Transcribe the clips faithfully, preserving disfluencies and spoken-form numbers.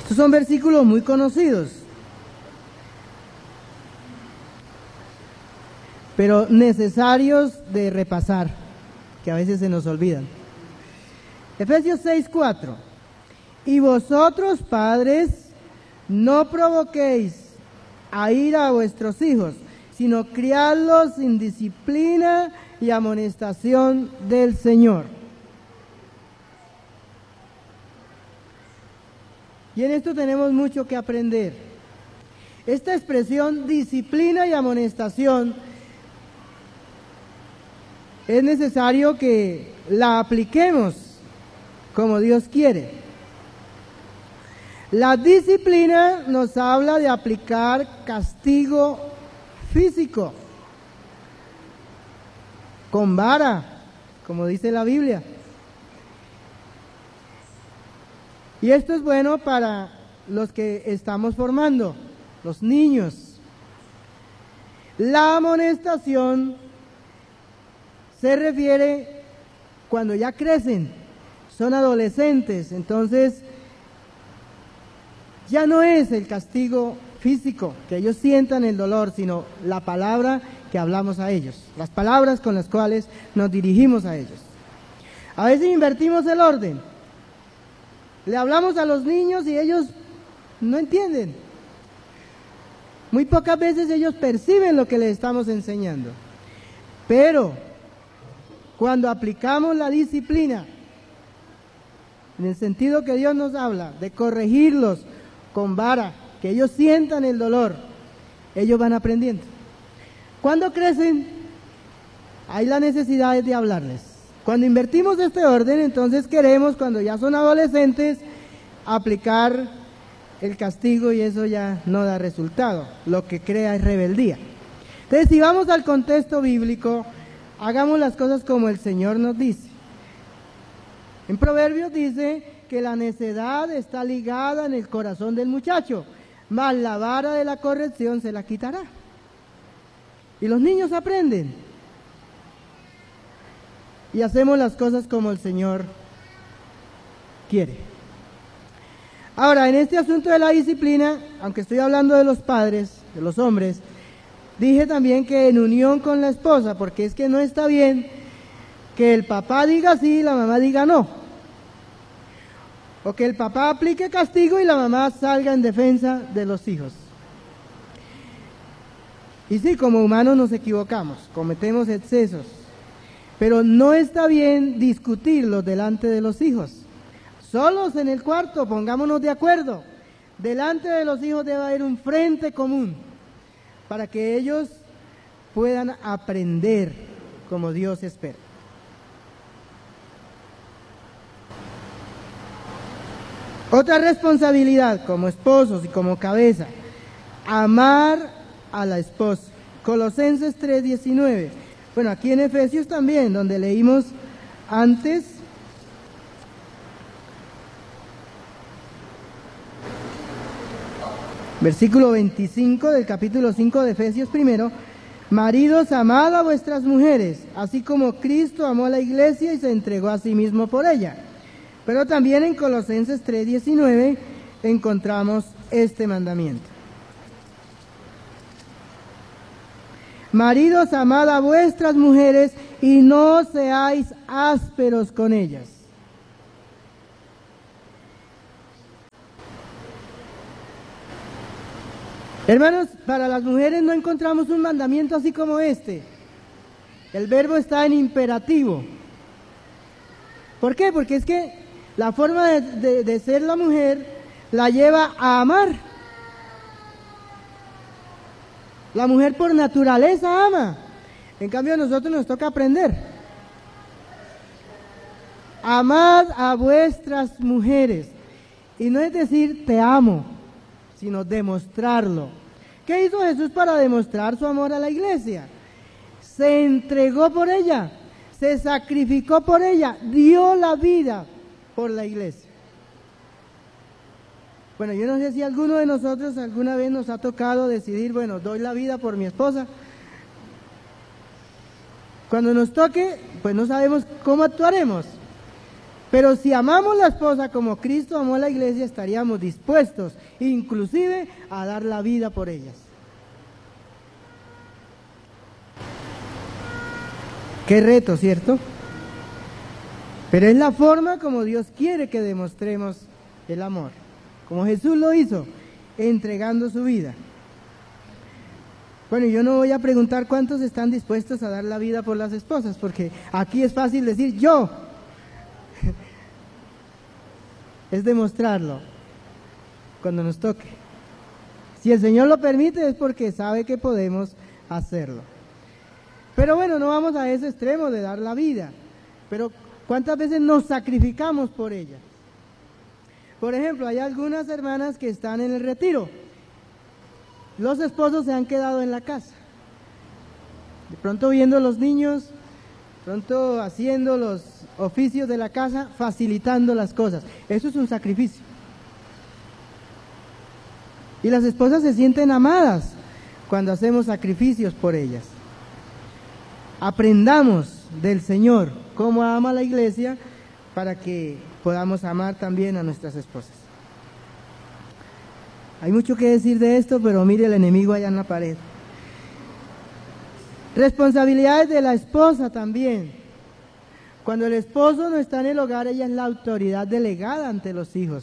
Estos son versículos muy conocidos, pero necesarios de repasar, que a veces se nos olvidan. Efesios seis, cuatro. Y vosotros, padres, no provoquéis a ira a vuestros hijos, sino criadlos sin disciplina y amonestación del Señor. Y en esto tenemos mucho que aprender. Esta expresión disciplina y amonestación es necesario que la apliquemos como Dios quiere. La disciplina nos habla de aplicar castigo físico, con vara, como dice la Biblia. Y esto es bueno para los que estamos formando, los niños. La amonestación se refiere cuando ya crecen, son adolescentes, entonces ya no es el castigo físico, que ellos sientan el dolor, sino la palabra que hablamos a ellos, las palabras con las cuales nos dirigimos a ellos. A veces invertimos el orden, le hablamos a los niños y ellos no entienden. Muy pocas veces ellos perciben lo que les estamos enseñando, pero cuando aplicamos la disciplina, en el sentido que Dios nos habla, de corregirlos con vara, que ellos sientan el dolor, ellos van aprendiendo. Cuando crecen, hay la necesidad de hablarles. Cuando invertimos este orden, entonces queremos, cuando ya son adolescentes, aplicar el castigo y eso ya no da resultado. Lo que crea es rebeldía. Entonces, si vamos al contexto bíblico, hagamos las cosas como el Señor nos dice. En Proverbios dice que la necedad está ligada en el corazón del muchacho, mas la vara de la corrección se la quitará. Y los niños aprenden. Y hacemos las cosas como el Señor quiere. Ahora, en este asunto de la disciplina, aunque estoy hablando de los padres, de los hombres, dije también que en unión con la esposa, porque es que no está bien que el papá diga sí y la mamá diga no. O que el papá aplique castigo y la mamá salga en defensa de los hijos. Y sí, como humanos nos equivocamos, cometemos excesos, pero no está bien discutirlos delante de los hijos. Solos en el cuarto, pongámonos de acuerdo. Delante de los hijos debe haber un frente común para que ellos puedan aprender como Dios espera. Otra responsabilidad como esposos y como cabeza, amar a la esposa. Colosenses tres diecinueve. Bueno, aquí en Efesios también, donde leímos antes, versículo veinticinco del capítulo cinco de Efesios primero, maridos, amad a vuestras mujeres, así como Cristo amó a la iglesia y se entregó a sí mismo por ella. Pero también en Colosenses tres diecinueve encontramos este mandamiento. Maridos, amad a vuestras mujeres y no seáis ásperos con ellas. Hermanos, para las mujeres no encontramos un mandamiento así como este. El verbo está en imperativo. ¿Por qué? Porque es que la forma de, de, de ser la mujer la lleva a amar. La mujer por naturaleza ama. En cambio a nosotros nos toca aprender. Amad a vuestras mujeres. Y no es decir te amo, sino demostrarlo. ¿Qué hizo Jesús para demostrar su amor a la iglesia? Se entregó por ella, se sacrificó por ella, dio la vida por la iglesia. Bueno, yo no sé si alguno de nosotros alguna vez nos ha tocado decidir, bueno, doy la vida por mi esposa. Cuando nos toque, pues no sabemos cómo actuaremos. Pero si amamos la esposa como Cristo amó a la iglesia, estaríamos dispuestos inclusive a dar la vida por ellas. Qué reto, ¿cierto? Pero es la forma como Dios quiere que demostremos el amor, como Jesús lo hizo, entregando su vida. Bueno, yo no voy a preguntar cuántos están dispuestos a dar la vida por las esposas, porque aquí es fácil decir yo. Es demostrarlo cuando nos toque. Si el Señor lo permite es porque sabe que podemos hacerlo. Pero bueno, no vamos a ese extremo de dar la vida. Pero ¿cuántas veces nos sacrificamos por ella? Por ejemplo, hay algunas hermanas que están en el retiro. Los esposos se han quedado en la casa. De pronto viendo los niños, de pronto haciendo los oficios de la casa, facilitando las cosas. Eso es un sacrificio. Y las esposas se sienten amadas cuando hacemos sacrificios por ellas. Aprendamos del Señor cómo ama la iglesia para que podamos amar también a nuestras esposas. Hay mucho que decir de esto, pero mire el enemigo allá en la pared. Responsabilidades de la esposa también. Cuando el esposo no está en el hogar, ella es la autoridad delegada ante los hijos.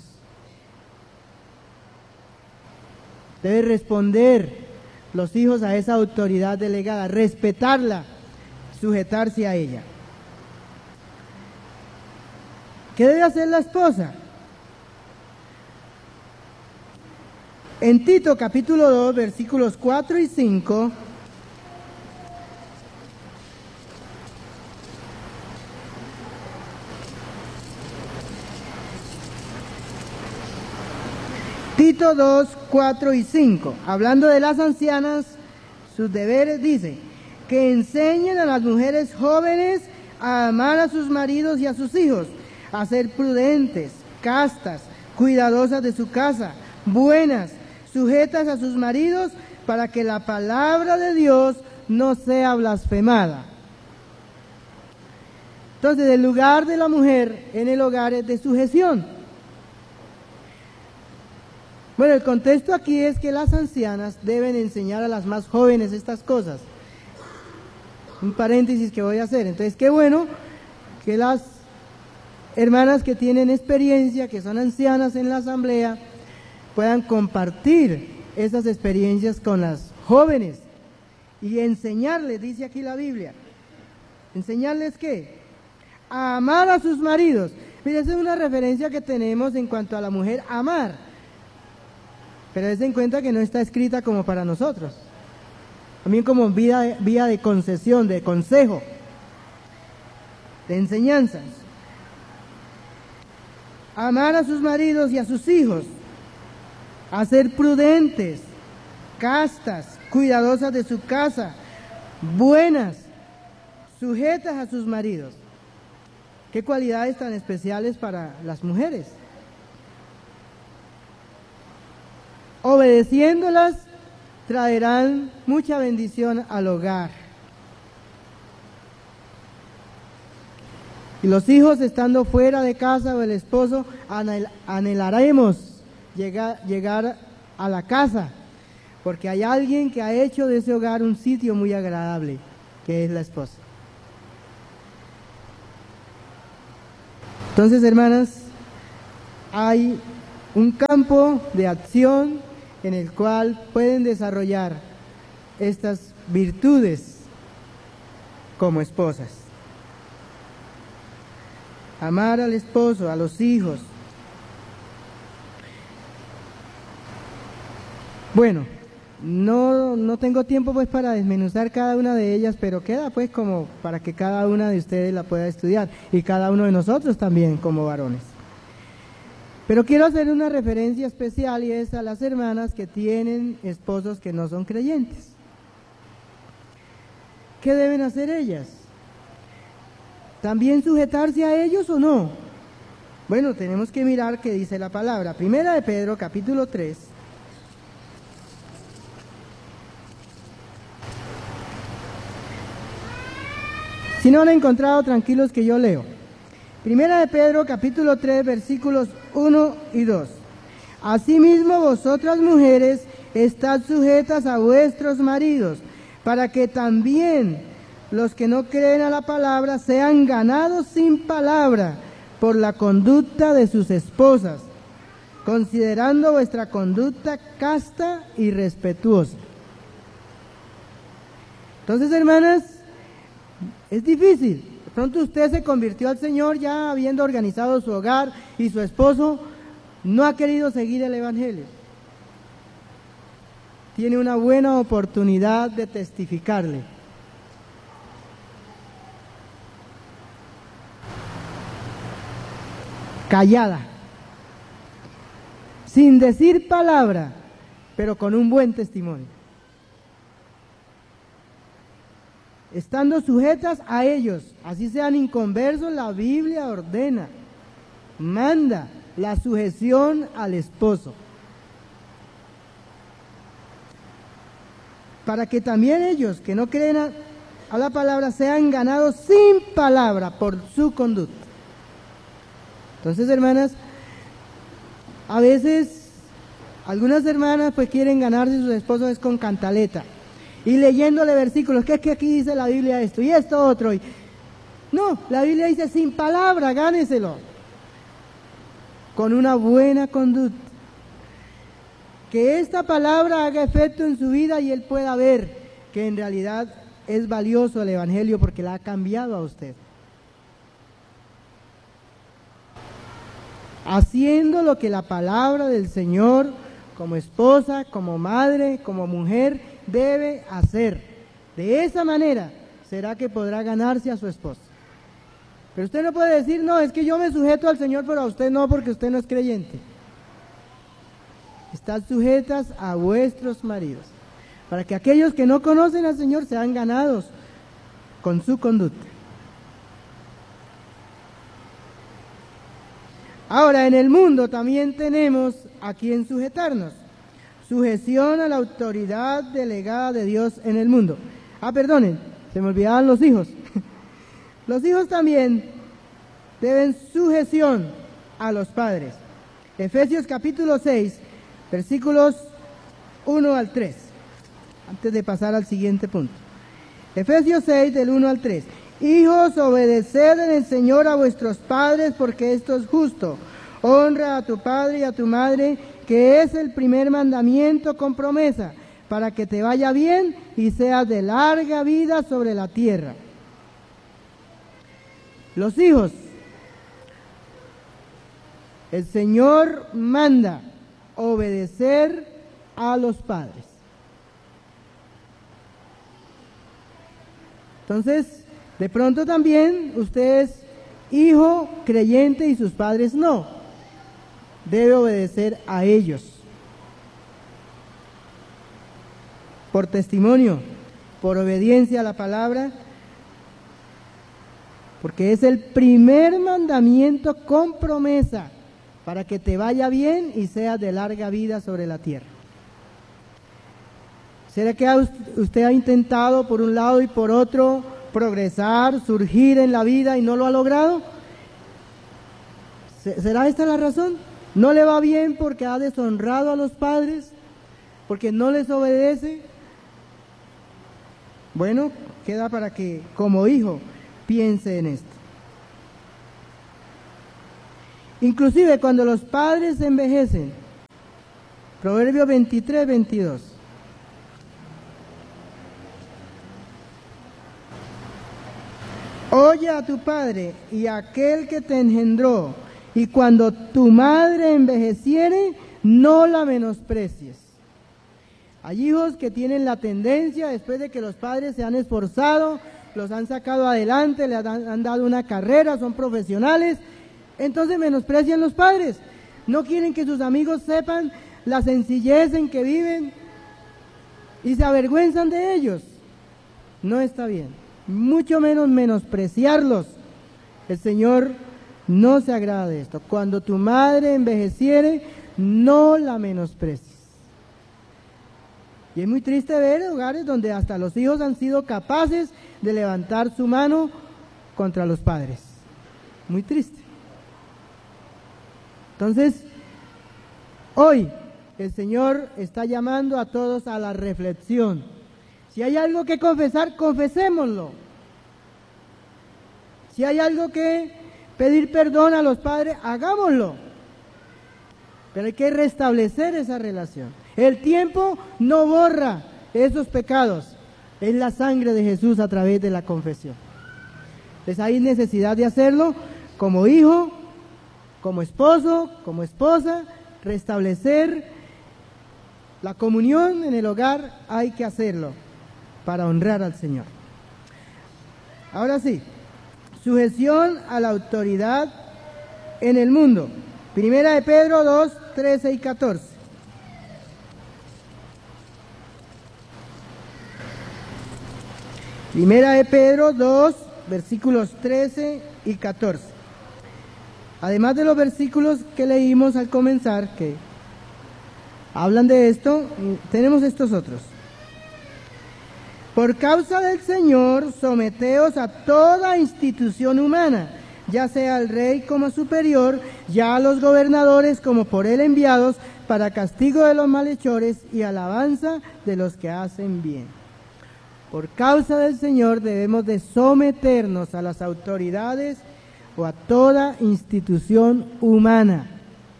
Debe responder los hijos a esa autoridad delegada, respetarla, sujetarse a ella. ¿Qué debe hacer la esposa? En Tito capítulo dos, versículos cuatro y cinco, Tito dos, cuatro y cinco, hablando de las ancianas, sus deberes, dice, que enseñen a las mujeres jóvenes a amar a sus maridos y a sus hijos, a ser prudentes, castas, cuidadosas de su casa, buenas, sujetas a sus maridos, para que la palabra de Dios no sea blasfemada. Entonces, el lugar de la mujer en el hogar es de sujeción. Bueno, el contexto aquí es que las ancianas deben enseñar a las más jóvenes estas cosas. Un paréntesis que voy a hacer. Entonces, qué bueno que las hermanas que tienen experiencia, que son ancianas en la asamblea, puedan compartir esas experiencias con las jóvenes y enseñarles, dice aquí la Biblia, ¿enseñarles qué? A amar a sus maridos. Mira, esa es una referencia que tenemos en cuanto a la mujer amar. Pero des en cuenta que no está escrita como para nosotros. También como vía, vía de concesión, de consejo, de enseñanzas. Amar a sus maridos y a sus hijos. A ser prudentes, castas, cuidadosas de su casa, buenas, sujetas a sus maridos. ¿Qué cualidades tan especiales para las mujeres? Obedeciéndolas, traerán mucha bendición al hogar. Y los hijos, estando fuera de casa, o el esposo, anhel, anhelaremos llegar, llegar a la casa, porque hay alguien que ha hecho de ese hogar un sitio muy agradable, que es la esposa. Entonces, hermanas, hay un campo de acción en el cual pueden desarrollar estas virtudes como esposas. Amar al esposo, a los hijos. Bueno, no, no tengo tiempo pues para desmenuzar cada una de ellas, pero queda pues como para que cada una de ustedes la pueda estudiar y cada uno de nosotros también como varones. Pero quiero hacer una referencia especial y es a las hermanas que tienen esposos que no son creyentes. ¿Qué deben hacer ellas? ¿También sujetarse a ellos o no? Bueno, tenemos que mirar qué dice la palabra. Primera de Pedro, capítulo tres. Si no lo han encontrado, tranquilos que yo leo. Primera de Pedro, capítulo tres, versículos uno y dos. Asimismo, vosotras mujeres, estad sujetas a vuestros maridos, para que también los que no creen a la palabra sean ganados sin palabra por la conducta de sus esposas, considerando vuestra conducta casta y respetuosa. Entonces, hermanas, es difícil. De pronto usted se convirtió al Señor ya habiendo organizado su hogar y su esposo no ha querido seguir el Evangelio. Tiene una buena oportunidad de testificarle. Callada, sin decir palabra, pero con un buen testimonio. Estando sujetas a ellos, así sean inconversos, la Biblia ordena, manda la sujeción al esposo, para que también ellos que no creen a, a la palabra sean ganados sin palabra por su conducta. Entonces, hermanas, a veces algunas hermanas pues quieren ganarse sus esposos es con cantaleta y leyéndole versículos, que es que aquí dice la Biblia esto y esto otro. Y... no, la Biblia dice sin palabra, gáneselo, con una buena conducta. Que esta palabra haga efecto en su vida y él pueda ver que en realidad es valioso el Evangelio porque la ha cambiado a usted. Haciendo lo que la palabra del Señor, como esposa, como madre, como mujer, debe hacer. De esa manera será que podrá ganarse a su esposa. Pero usted no puede decir, no, es que yo me sujeto al Señor, pero a usted no, porque usted no es creyente. Estad sujetas a vuestros maridos, para que aquellos que no conocen al Señor sean ganados con su conducta. Ahora, en el mundo también tenemos a quien sujetarnos. Sujeción a la autoridad delegada de Dios en el mundo. Ah, perdonen, se me olvidaban los hijos. Los hijos también deben sujeción a los padres. Efesios capítulo seis, versículos uno al tres. Antes de pasar al siguiente punto. Efesios seis, del uno al tres. Hijos, obedeced en el Señor a vuestros padres, porque esto es justo. Honra a tu padre y a tu madre, que es el primer mandamiento con promesa, para que te vaya bien y seas de larga vida sobre la tierra. Los hijos, el Señor manda obedecer a los padres. Entonces, de pronto también usted es hijo creyente y sus padres no. Debe obedecer a ellos. Por testimonio, por obediencia a la palabra, porque es el primer mandamiento con promesa para que te vaya bien y seas de larga vida sobre la tierra. ¿Será que usted ha intentado por un lado y por otro progresar, surgir en la vida y no lo ha logrado? ¿Será esta la razón? ¿No le va bien porque ha deshonrado a los padres? ¿Porque no les obedece? Bueno, queda para que como hijo piense en esto. Inclusive cuando los padres envejecen, Proverbios veintitrés, veintidós. Oye a tu padre y a aquel que te engendró, y cuando tu madre envejeciere, no la menosprecies. Hay hijos que tienen la tendencia, después de que los padres se han esforzado, los han sacado adelante, les han, han dado una carrera, son profesionales, entonces menosprecian los padres. No quieren que sus amigos sepan la sencillez en que viven y se avergüenzan de ellos. No está bien, mucho menos menospreciarlos. El Señor no se agrada de esto. Cuando tu madre envejeciere, no la menosprecies. Y es muy triste ver hogares donde hasta los hijos han sido capaces de levantar su mano contra los padres. muy triste. Entonces, hoy el Señor está llamando a todos a la reflexión. Si hay algo que confesar, confesémoslo. Si hay algo que pedir perdón a los padres, hagámoslo. Pero hay que restablecer esa relación. El tiempo no borra esos pecados. Es la sangre de Jesús a través de la confesión. Entonces hay necesidad de hacerlo como hijo, como esposo, como esposa, restablecer la comunión en el hogar, hay que hacerlo para honrar al Señor. Ahora sí, sujeción a la autoridad en el mundo. Primera de Pedro dos, trece y catorce. Primera de Pedro dos, versículos trece y catorce. Además de los versículos que leímos al comenzar, que hablan de esto, tenemos estos otros. Por causa del Señor, someteos a toda institución humana, ya sea al rey como superior, ya a los gobernadores como por él enviados, para castigo de los malhechores y alabanza de los que hacen bien. Por causa del Señor debemos de someternos a las autoridades o a toda institución humana.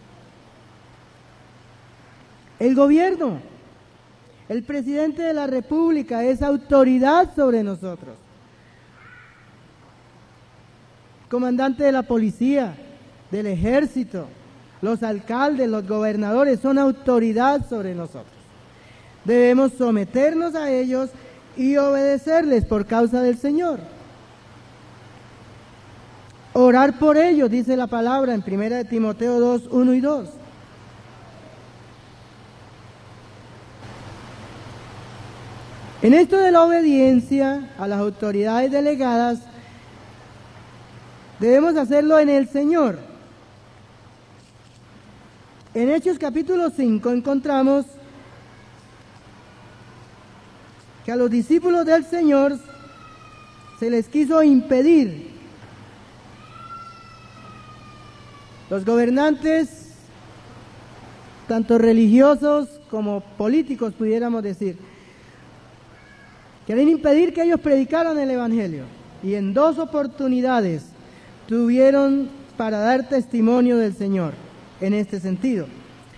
El gobierno, el presidente de la República es autoridad sobre nosotros. Comandante de la policía, del ejército, los alcaldes, los gobernadores son autoridad sobre nosotros. Debemos someternos a ellos y obedecerles por causa del Señor. Orar por ellos, dice la palabra en primera de Timoteo dos, uno y dos. En esto de la obediencia a las autoridades delegadas, debemos hacerlo en el Señor. En Hechos capítulo cinco encontramos que a los discípulos del Señor se les quiso impedir. Los gobernantes, tanto religiosos como políticos, pudiéramos decir, quieren impedir que ellos predicaran el Evangelio. Y en dos oportunidades tuvieron para dar testimonio del Señor en este sentido.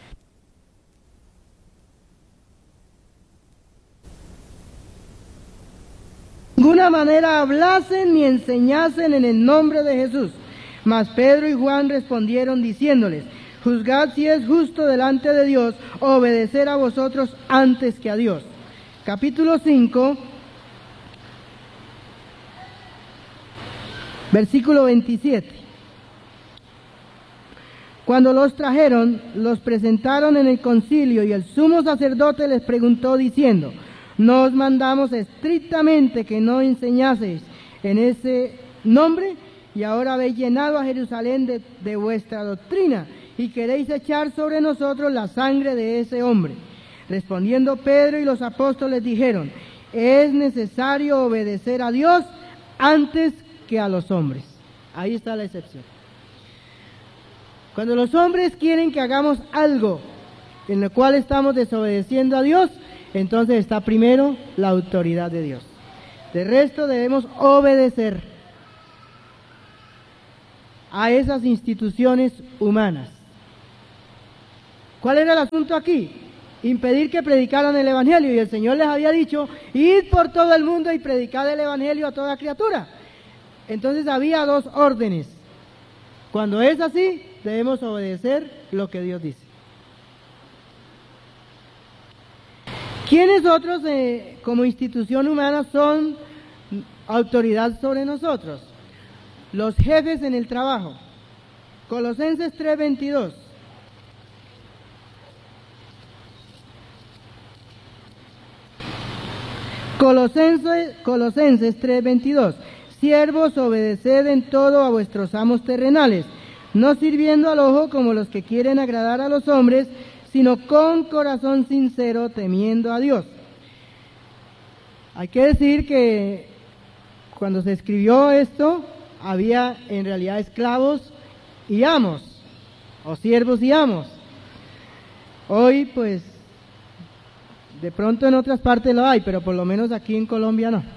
De ninguna manera hablasen ni enseñasen en el nombre de Jesús. Mas Pedro y Juan respondieron diciéndoles: juzgad si es justo delante de Dios obedecer a vosotros antes que a Dios. Capítulo cinco, versículo veintisiete. Cuando los trajeron, los presentaron en el concilio, y el sumo sacerdote les preguntó diciendo: ¿no os mandamos estrictamente que no enseñaseis en ese nombre? Y ahora habéis llenado a Jerusalén de, de vuestra doctrina, y queréis echar sobre nosotros la sangre de ese hombre. Respondiendo Pedro y los apóstoles dijeron: es necesario obedecer a Dios antes que a los hombres. Ahí está la excepción. Cuando los hombres quieren que hagamos algo en lo cual estamos desobedeciendo a Dios, entonces está primero la autoridad de Dios. De resto debemos obedecer a esas instituciones humanas. ¿Cuál era el asunto aquí? Impedir que predicaran el Evangelio, y el Señor les había dicho: id por todo el mundo y predicad el Evangelio a toda criatura. Entonces había dos órdenes. Cuando es así, debemos obedecer lo que Dios dice. ¿Quiénes otros eh, como institución humana son autoridad sobre nosotros? Los jefes en el trabajo. Colosenses tres veintidós. Colosenses, Colosenses tres veintidós. Siervos, obedeced en todo a vuestros amos terrenales, no sirviendo al ojo como los que quieren agradar a los hombres, sino con corazón sincero, temiendo a Dios. Hay que decir que cuando se escribió esto, había en realidad esclavos y amos, o siervos y amos. Hoy, pues, de pronto en otras partes lo hay, pero por lo menos aquí en Colombia no.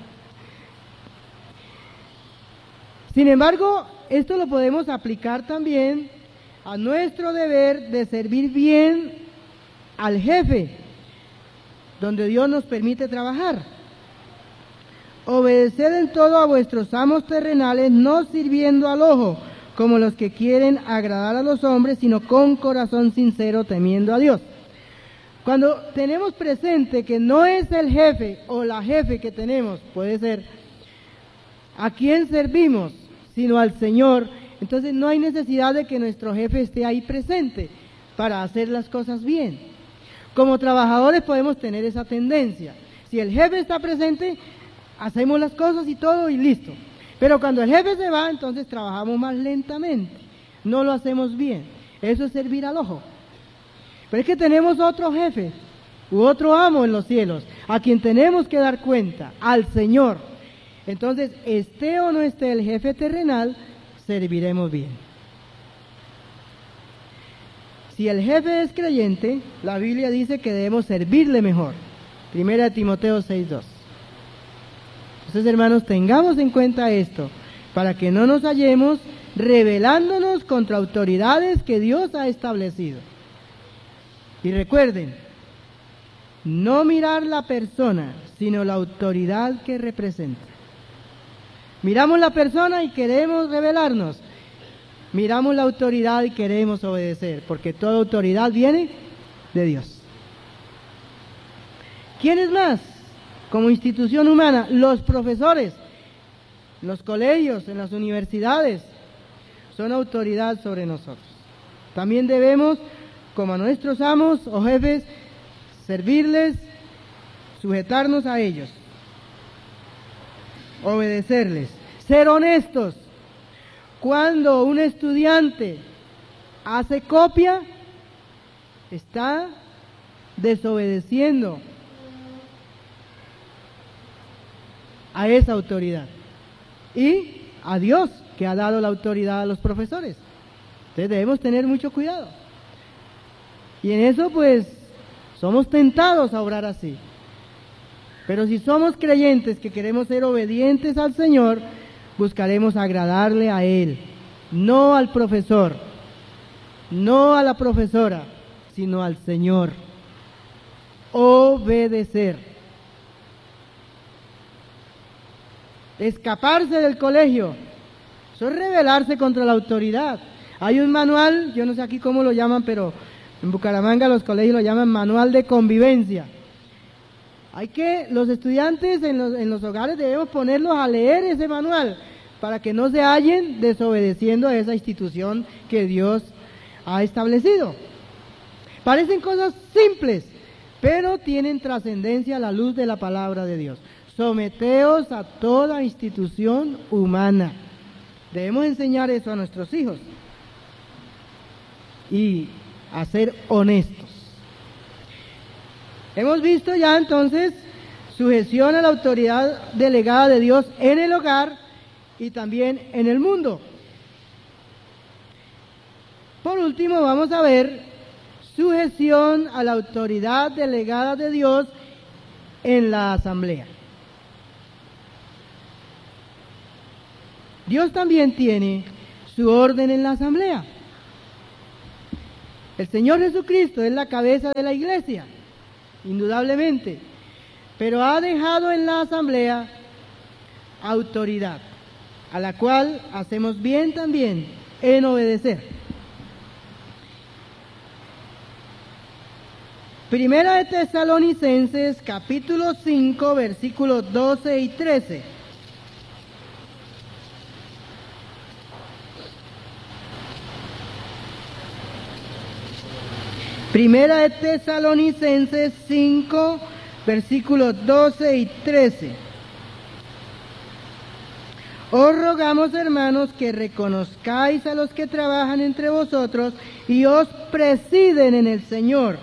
Sin embargo, esto lo podemos aplicar también a nuestro deber de servir bien al jefe, donde Dios nos permite trabajar. Obedeced en todo a vuestros amos terrenales, no sirviendo al ojo, como los que quieren agradar a los hombres, sino con corazón sincero, temiendo a Dios. Cuando tenemos presente que no es el jefe o la jefe que tenemos, puede ser a quien servimos, sino al Señor, entonces no hay necesidad de que nuestro jefe esté ahí presente para hacer las cosas bien. Como trabajadores podemos tener esa tendencia. Si el jefe está presente, hacemos las cosas y todo y listo. Pero cuando el jefe se va, entonces trabajamos más lentamente, no lo hacemos bien. Eso es servir al ojo. Pero es que tenemos otro jefe u otro amo en los cielos, a quien tenemos que dar cuenta, al Señor. Entonces, esté o no esté el jefe terrenal, serviremos bien. Si el jefe es creyente, la Biblia dice que debemos servirle mejor. Primera de Timoteo seis dos. Entonces, hermanos, tengamos en cuenta esto, para que no nos hallemos rebelándonos contra autoridades que Dios ha establecido. Y recuerden, no mirar la persona, sino la autoridad que representa. Miramos la persona y queremos rebelarnos. Miramos la autoridad y queremos obedecer, porque toda autoridad viene de Dios. ¿Quiénes más? Como institución humana, los profesores, los colegios, en las universidades, son autoridad sobre nosotros. También debemos, como a nuestros amos o jefes, servirles, sujetarnos a ellos, obedecerles, ser honestos. Cuando un estudiante hace copia, está desobedeciendo a esa autoridad y a Dios, que ha dado la autoridad a los profesores. Entonces debemos tener mucho cuidado. Y en eso pues somos tentados a obrar así. Pero si somos creyentes que queremos ser obedientes al Señor, buscaremos agradarle a Él, no al profesor, no a la profesora, sino al Señor. Obedecer. Escaparse del colegio, eso es rebelarse contra la autoridad. Hay un manual, yo no sé aquí cómo lo llaman, pero en Bucaramanga los colegios lo llaman manual de convivencia. Hay que, los estudiantes en los, en los hogares debemos ponerlos a leer ese manual para que no se hallen desobedeciendo a esa institución que Dios ha establecido. Parecen cosas simples, pero tienen trascendencia a la luz de la palabra de Dios. Someteos a toda institución humana. Debemos enseñar eso a nuestros hijos y a ser honestos. Hemos visto ya entonces sujeción a la autoridad delegada de Dios en el hogar y también en el mundo. Por último, vamos a ver sujeción a la autoridad delegada de Dios en la asamblea. Dios también tiene su orden en la asamblea. El Señor Jesucristo es la cabeza de la iglesia, indudablemente, pero ha dejado en la asamblea autoridad, a la cual hacemos bien también en obedecer. Primera de Tesalonicenses, capítulo cinco, versículos doce y trece. Primera de Tesalonicenses cinco, versículos doce y trece. Os rogamos, hermanos, que reconozcáis a los que trabajan entre vosotros y os presiden en el Señor,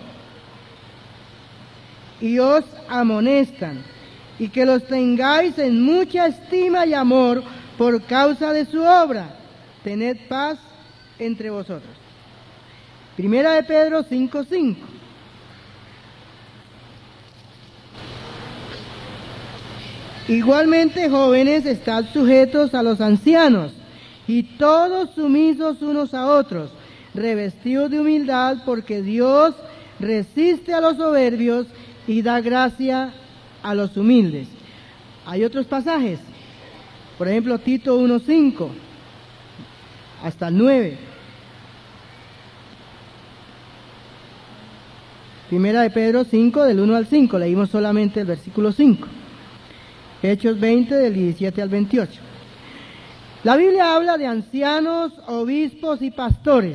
y os amonestan, y que los tengáis en mucha estima y amor por causa de su obra, tened paz entre vosotros. Primera de Pedro cinco cinco. Igualmente, jóvenes, estad sujetos a los ancianos, y todos sumisos unos a otros, revestidos de humildad, porque Dios resiste a los soberbios y da gracia a los humildes. Hay otros pasajes, por ejemplo, Tito uno cinco, hasta el nueve. Primera de Pedro cinco, del uno al cinco, leímos solamente el versículo cinco. Hechos veinte, del diecisiete al veintiocho. La Biblia habla de ancianos, obispos y pastores.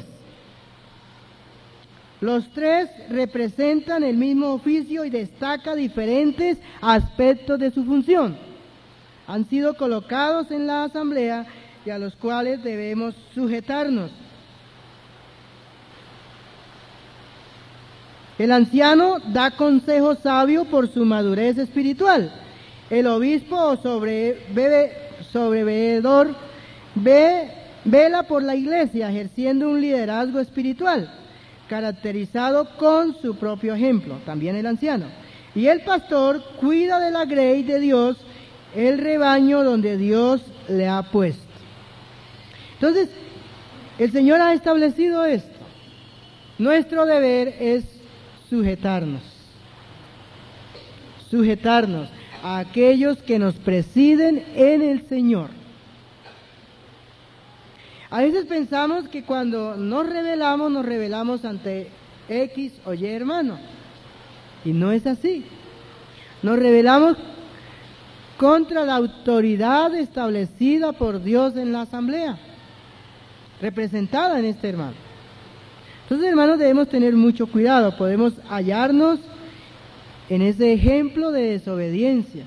Los tres representan el mismo oficio y destaca diferentes aspectos de su función. Han sido colocados en la asamblea y a los cuales debemos sujetarnos. El anciano da consejo sabio por su madurez espiritual. El obispo o sobreveedor ve, vela por la iglesia, ejerciendo un liderazgo espiritual, caracterizado con su propio ejemplo, también el anciano. Y el pastor cuida de la grey de Dios, el rebaño donde Dios le ha puesto. Entonces, el Señor ha establecido esto. Nuestro deber es sujetarnos, sujetarnos a aquellos que nos presiden en el Señor. A veces pensamos que cuando nos rebelamos, nos rebelamos ante X o Y hermano, y no es así. Nos rebelamos contra la autoridad establecida por Dios en la asamblea, representada en este hermano. Entonces, hermanos, debemos tener mucho cuidado. Podemos hallarnos en ese ejemplo de desobediencia.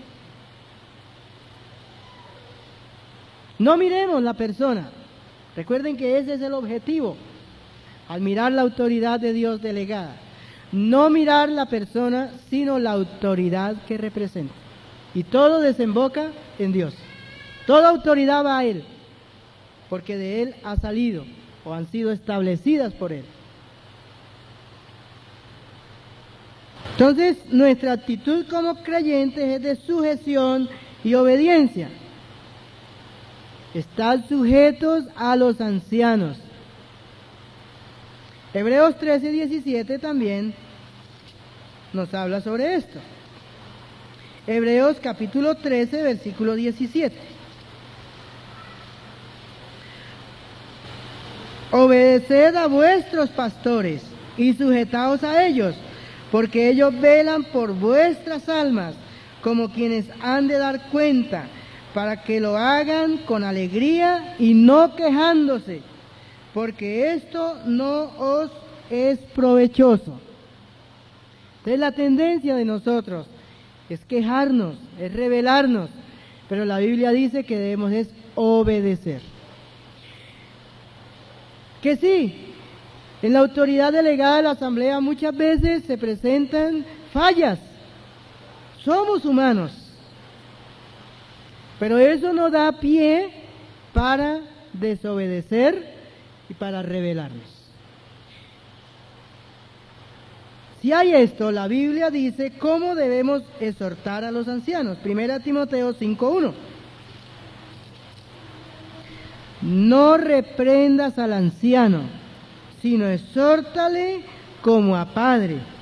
No miremos la persona. Recuerden que ese es el objetivo al mirar la autoridad de Dios delegada. No mirar la persona, sino la autoridad que representa. Y todo desemboca en Dios. Toda autoridad va a Él, porque de Él ha salido o han sido establecidas por Él. Entonces, nuestra actitud como creyentes es de sujeción y obediencia. Estad sujetos a los ancianos. Hebreos trece, diecisiete también nos habla sobre esto. Hebreos capítulo trece, versículo diecisiete. Obedeced a vuestros pastores y sujetaos a ellos, porque ellos velan por vuestras almas, como quienes han de dar cuenta, para que lo hagan con alegría y no quejándose, porque esto no os es provechoso. Entonces, la tendencia de nosotros es quejarnos, es rebelarnos, pero la Biblia dice que debemos es obedecer. Que sí, en la autoridad delegada de la asamblea muchas veces se presentan fallas. Somos humanos. Pero eso no da pie para desobedecer y para rebelarnos. Si hay esto, la Biblia dice cómo debemos exhortar a los ancianos. Primera Timoteo cinco uno. No reprendas al anciano, sino exhórtale como a padre,